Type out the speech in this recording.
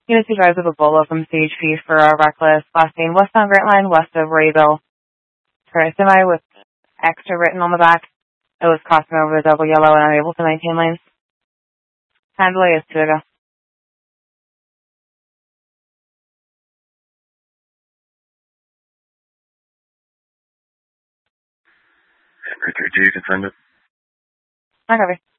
Unity drives with a Bolo from Stage Fee for a Reckless. Last name westbound Grant Line, west of Rayville. For a semi with extra written on the back. It was crossing over the double yellow and unable to maintain lanes. Time delay is 2 to go. Richard, you can send it. I copy.